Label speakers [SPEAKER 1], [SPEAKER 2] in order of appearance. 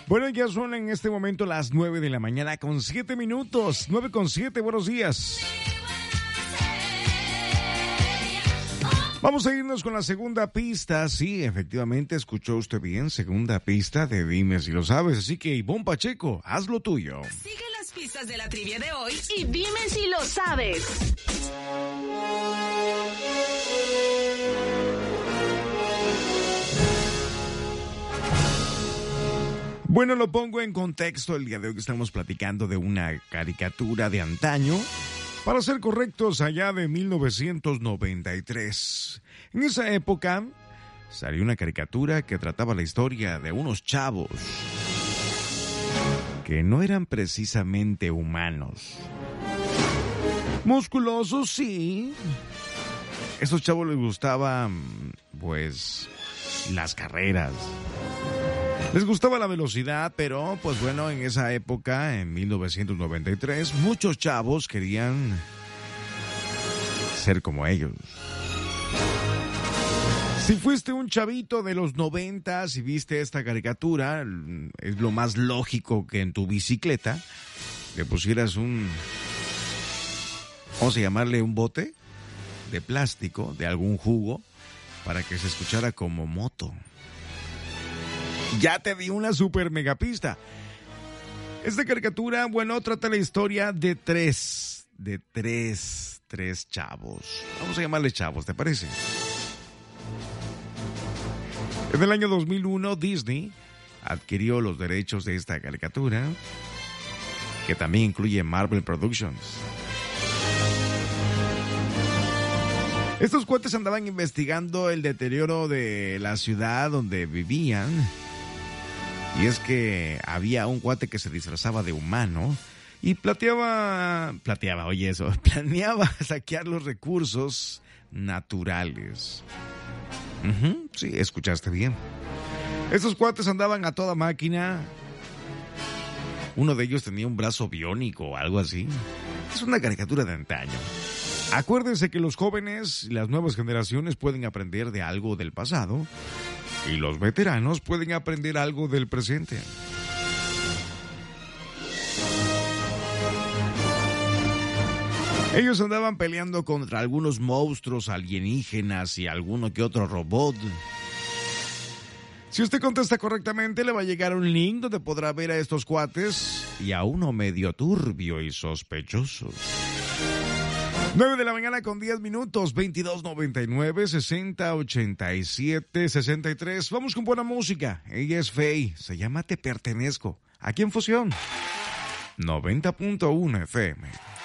[SPEAKER 1] Bueno, ya son en este momento las 9 de la mañana con 7 minutos. 9 con 7, buenos días. Vamos a irnos con la segunda pista. Sí, efectivamente, escuchó usted bien. Segunda pista de Dime si lo sabes. Así que, Ivonne Pacheco, haz lo tuyo.
[SPEAKER 2] Sigue las pistas de la trivia de hoy y dime si lo sabes.
[SPEAKER 1] Bueno, lo pongo en contexto. El día de hoy estamos platicando de una caricatura de antaño. Para ser correctos, allá de 1993. En esa época salió una caricatura que trataba la historia de unos chavos que no eran precisamente humanos. Musculosos, sí. A estos chavos les gustaban, pues, las carreras. Les gustaba la velocidad, pero, pues bueno, en esa época, en 1993, muchos chavos querían ser como ellos. Si fuiste un chavito de los 90 y viste esta caricatura, es lo más lógico que en tu bicicleta le pusieras vamos a llamarle un bote de plástico, de algún jugo, para que se escuchara como moto. Ya te di una super mega pista. Esta caricatura, bueno, trata la historia de tres chavos. Vamos a llamarles chavos, ¿te parece? En el año 2001, Disney adquirió los derechos de esta caricatura, que también incluye Marvel Productions. Estos cuates andaban investigando el deterioro de la ciudad donde vivían. Y es que había un cuate que se disfrazaba de humano y planeaba saquear los recursos naturales. Sí, escuchaste bien. Estos cuates andaban a toda máquina. Uno de ellos tenía un brazo biónico o algo así. Es una caricatura de antaño. Acuérdense que los jóvenes y las nuevas generaciones pueden aprender de algo del pasado. Y los veteranos pueden aprender algo del presente. Ellos andaban peleando contra algunos monstruos alienígenas y alguno que otro robot. Si usted contesta correctamente, le va a llegar un link donde podrá ver a estos cuates y a uno medio turbio y sospechoso. 9 de la mañana con 10 minutos, 2299-6087-63. Vamos con buena música. Ella es Faye, se llama Te Pertenezco. Aquí en Fusión 90.1 FM.